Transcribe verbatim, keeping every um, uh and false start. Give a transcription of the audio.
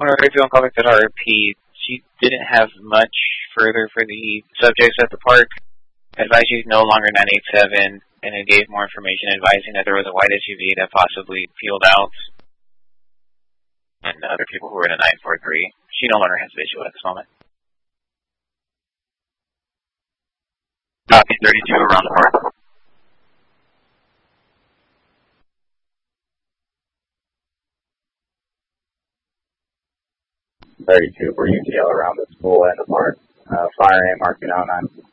When I doing contact at R P, she didn't have much further for the subjects at the park. Advised she's no longer nine eight seven, and it gave more information advising that there was a white S U V that possibly peeled out, and other people who were in a nine four three. She no longer has visual at this moment. Copy thirty-two around the park. thirty-two for U T L around the school and the park. Uh, fire ain't marking out nine.